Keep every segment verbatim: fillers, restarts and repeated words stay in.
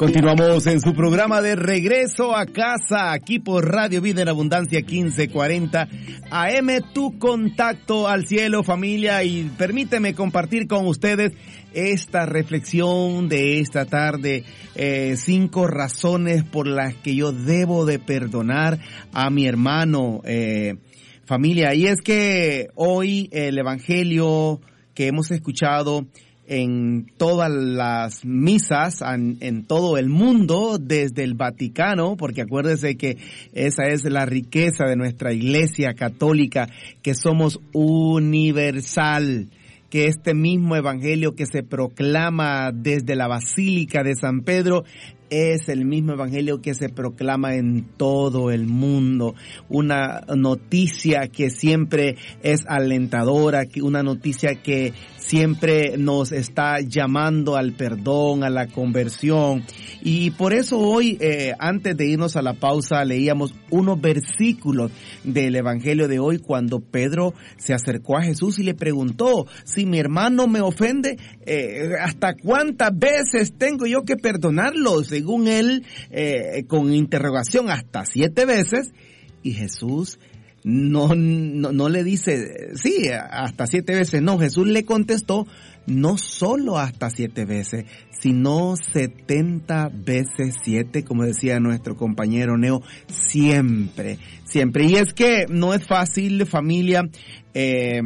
Continuamos en su programa de Regreso a Casa, aquí por Radio Vida en Abundancia quince cuarenta A M, tu contacto al cielo, familia, y permíteme compartir con ustedes esta reflexión de esta tarde, eh, cinco razones por las que yo debo de perdonar a mi hermano, eh, familia. Y es que hoy el evangelio que hemos escuchado en todas las misas, en, en todo el mundo, desde el Vaticano, porque acuérdese que esa es la riqueza de nuestra Iglesia Católica, que somos universal, que este mismo evangelio que se proclama desde la Basílica de San Pedro es el mismo evangelio que se proclama en todo el mundo. Una noticia que siempre es alentadora, una noticia que siempre nos está llamando al perdón, a la conversión. Y por eso hoy, eh, antes de irnos a la pausa, leíamos unos versículos del evangelio de hoy cuando Pedro se acercó a Jesús y le preguntó: si mi hermano me ofende, eh, ¿hasta cuántas veces tengo yo que perdonarlo? Según él, eh, con interrogación, hasta siete veces. Y Jesús no, no, no le dice, sí, hasta siete veces. No, Jesús le contestó, no solo hasta siete veces, sino setenta veces siete, como decía nuestro compañero Neo, siempre, siempre. Y es que no es fácil, familia, eh,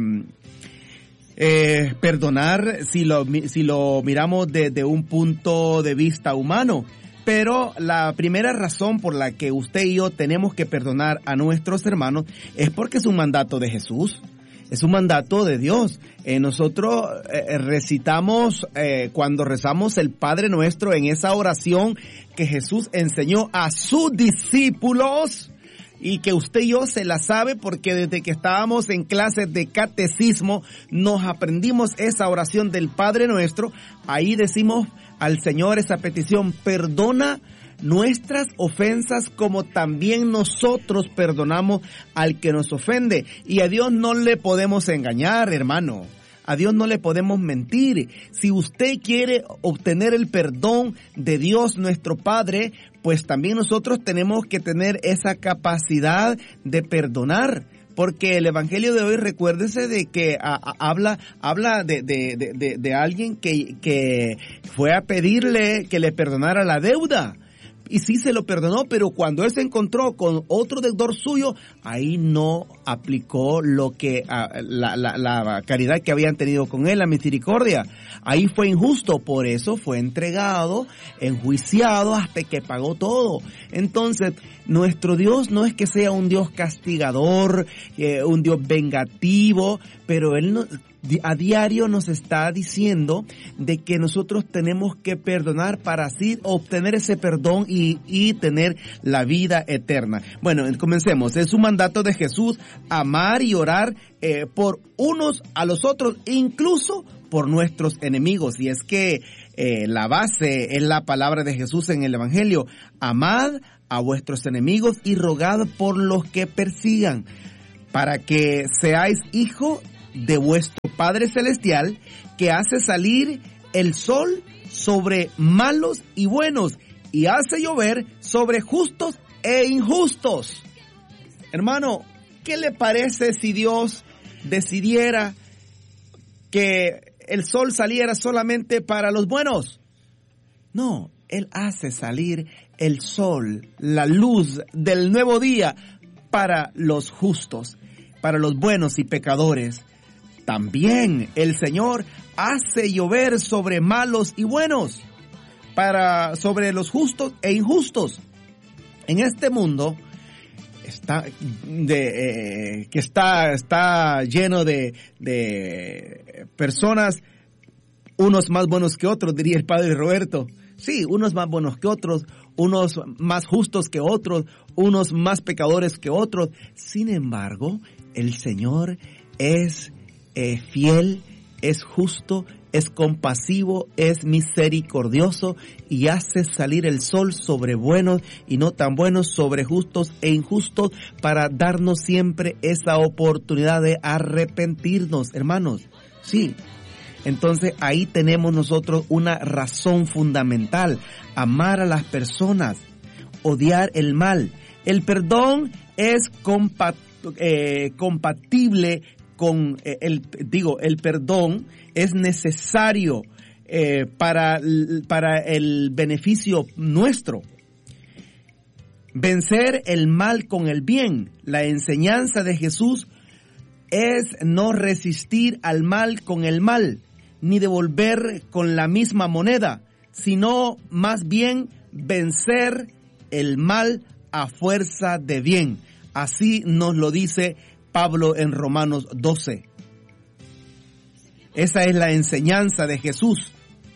eh, perdonar si lo, si lo miramos desde un punto de vista humano. Pero la primera razón por la que usted y yo tenemos que perdonar a nuestros hermanos es porque es un mandato de Jesús, es un mandato de Dios. Eh, nosotros eh, recitamos eh, cuando rezamos el Padre Nuestro en esa oración que Jesús enseñó a sus discípulos y que usted y yo se la sabe porque desde que estábamos en clases de catecismo nos aprendimos esa oración del Padre Nuestro. Ahí decimos al Señor esa petición: perdona nuestras ofensas como también nosotros perdonamos al que nos ofende. Y a Dios no le podemos engañar, hermano. A Dios no le podemos mentir. Si usted quiere obtener el perdón de Dios nuestro Padre, pues también nosotros tenemos que tener esa capacidad de perdonar. Porque el evangelio de hoy, recuérdese de que a, a, habla habla de, de, de, de alguien que, que fue a pedirle que le perdonara la deuda. Y sí se lo perdonó, pero cuando él se encontró con otro deudor suyo, ahí no aplicó lo que a, la, la, la caridad que habían tenido con él, la misericordia. Ahí fue injusto, por eso fue entregado, enjuiciado hasta que pagó todo. Entonces, nuestro Dios no es que sea un Dios castigador, eh, un Dios vengativo, pero Él no, a diario nos está diciendo de que nosotros tenemos que perdonar para así obtener ese perdón y, y tener la vida eterna. Bueno, comencemos. Es un mandato de Jesús amar y orar eh, por unos a los otros, incluso por nuestros enemigos. Y es que eh, la base es la palabra de Jesús en el Evangelio: amad a vuestros enemigos y rogad por los que persigan, para que seáis hijos de vuestro Padre Celestial, que hace salir el sol sobre malos y buenos, y hace llover sobre justos e injustos. Hermano, ¿qué le parece si Dios decidiera que el sol saliera solamente para los buenos? No, Él hace salir el sol, la luz del nuevo día, para los justos, para los buenos y pecadores. También el Señor hace llover sobre malos y buenos, para sobre los justos e injustos. En este mundo está de eh, que está está lleno de de personas, unos más buenos que otros, diría el padre Roberto. Sí, unos más buenos que otros, unos más justos que otros, unos más pecadores que otros. Sin embargo, el Señor es eh, fiel, es justo, es compasivo, es misericordioso y hace salir el sol sobre buenos y no tan buenos, sobre justos e injustos, para darnos siempre esa oportunidad de arrepentirnos, hermanos. Sí, Entonces ahí tenemos nosotros una razón fundamental: amar a las personas, odiar el mal. El perdón es compa- eh, compatible con eh, el, digo, el perdón es necesario eh, para, para el beneficio nuestro. Vencer el mal con el bien. La enseñanza de Jesús es no resistir al mal con el mal, ni devolver con la misma moneda, sino más bien vencer el mal a fuerza de bien. Así nos lo dice Pablo en Romanos doce. Esa es la enseñanza de Jesús.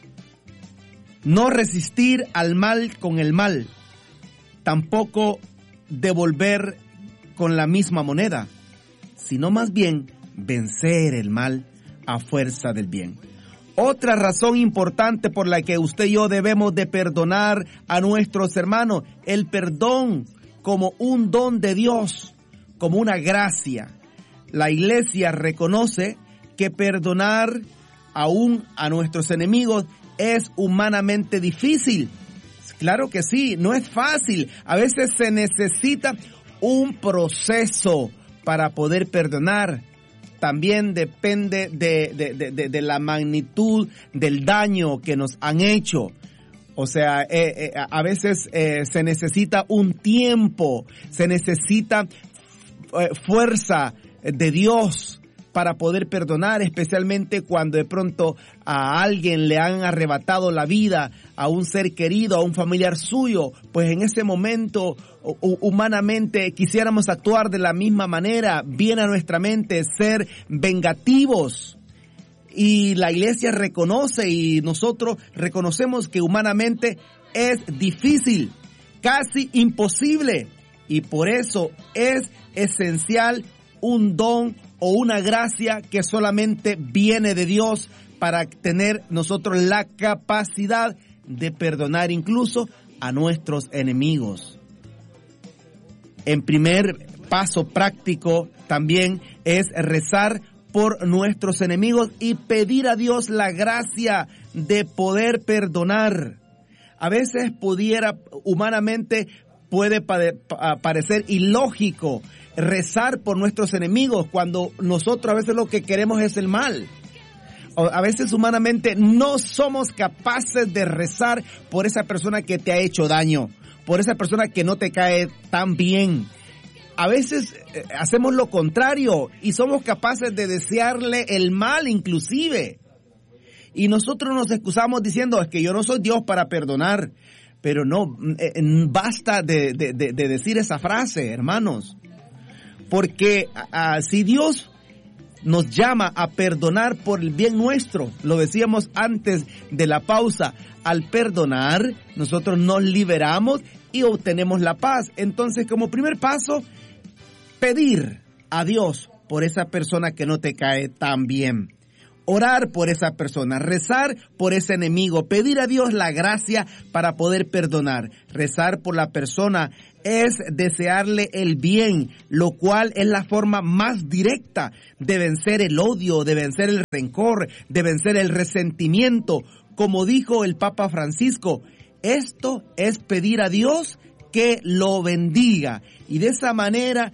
No resistir al mal con el mal, tampoco devolver con la misma moneda, sino más bien vencer el mal a fuerza del bien. Otra razón importante por la que usted y yo debemos de perdonar a nuestros hermanos: el perdón como un don de Dios, como una gracia. La iglesia reconoce que perdonar aún a nuestros enemigos es humanamente difícil. Claro que sí, no es fácil. A veces se necesita un proceso para poder perdonar. También depende de, de, de, de la magnitud del daño que nos han hecho. O sea, eh, eh, a veces eh, se necesita un tiempo, se necesita eh, fuerza de Dios para poder perdonar, especialmente cuando de pronto a alguien le han arrebatado la vida, a un ser querido, a un familiar suyo. Pues en ese momento, humanamente, quisiéramos actuar de la misma manera, viene a nuestra mente ser vengativos. Y la iglesia reconoce y nosotros reconocemos que humanamente es difícil, casi imposible. Y por eso es esencial un don o una gracia que solamente viene de Dios para tener nosotros la capacidad de perdonar incluso a nuestros enemigos. En primer paso práctico también es rezar por nuestros enemigos y pedir a Dios la gracia de poder perdonar. A veces pudiera, humanamente, puede parecer ilógico rezar por nuestros enemigos cuando nosotros a veces lo que queremos es el mal. A veces humanamente no somos capaces de rezar por esa persona que te ha hecho daño, por esa persona que no te cae tan bien. A veces eh, hacemos lo contrario y somos capaces de desearle el mal inclusive. Y nosotros nos excusamos diciendo: es que yo no soy Dios para perdonar. Pero no, eh, basta de, de, de, de decir esa frase, hermanos. Porque uh, si Dios nos llama a perdonar por el bien nuestro, lo decíamos antes de la pausa, al perdonar nosotros nos liberamos y obtenemos la paz. Entonces, como primer paso, pedir a Dios por esa persona que no te cae tan bien. Orar por esa persona, rezar por ese enemigo, pedir a Dios la gracia para poder perdonar. Rezar por la persona es desearle el bien, lo cual es la forma más directa de vencer el odio, de vencer el rencor, de vencer el resentimiento. Como dijo el Papa Francisco, esto es pedir a Dios que lo bendiga. Y de esa manera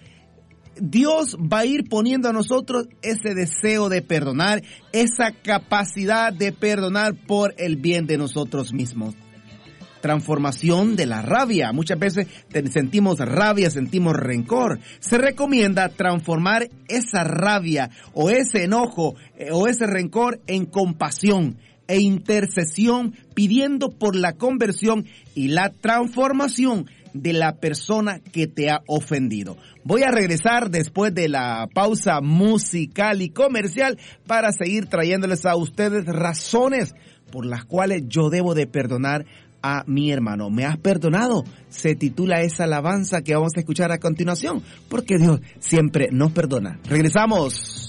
Dios va a ir poniendo a nosotros ese deseo de perdonar, esa capacidad de perdonar por el bien de nosotros mismos. Transformación de la rabia. Muchas veces sentimos rabia, sentimos rencor. Se recomienda transformar esa rabia o ese enojo eh, o ese rencor en compasión e intercesión, pidiendo por la conversión y la transformación de la persona que te ha ofendido. Voy a regresar después de la pausa musical y comercial para seguir trayéndoles a ustedes razones por las cuales yo debo de perdonar a mi hermano. ¿Me has perdonado? Se titula esa alabanza que vamos a escuchar a continuación, porque Dios siempre nos perdona. Regresamos.